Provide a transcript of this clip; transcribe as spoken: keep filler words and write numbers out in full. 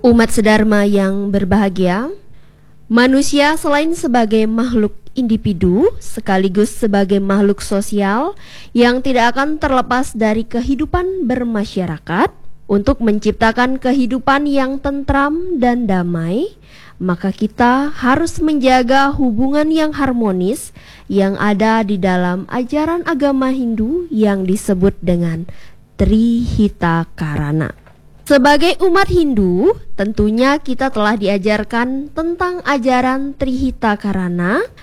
Umat sedharma yang berbahagia, manusia selain sebagai makhluk individu sekaligus sebagai makhluk sosial yang tidak akan terlepas dari kehidupan bermasyarakat. Untuk menciptakan kehidupan yang tentram dan damai, maka kita harus menjaga hubungan yang harmonis yang ada di dalam ajaran agama Hindu yang disebut dengan Trihita Karana. Sebagai umat Hindu, tentunya kita telah diajarkan tentang ajaran Trihita Karana